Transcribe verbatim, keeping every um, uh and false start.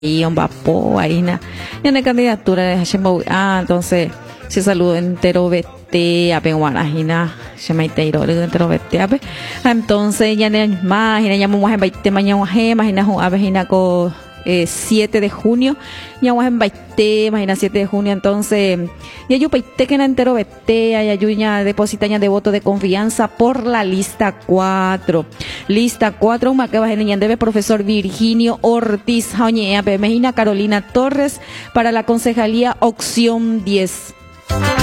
y un vapo ahí na ya na candidatura de Hashembo ah entonces se saludo entero vete a penguanajina se me inteiro le entero vete a entonces ya ne más ya llamo más en baite mañana imagina a vejina co Eh, siete de junio ya vamos en baite imagina siete de junio entonces ya yo paite que na entero vete ya yo ya deposita ya de voto de confianza por la lista cuatro lista cuatro más que va en debe profesor Virginio Ortiz Jañea Imagina Carolina Torres para la concejalía opción diez.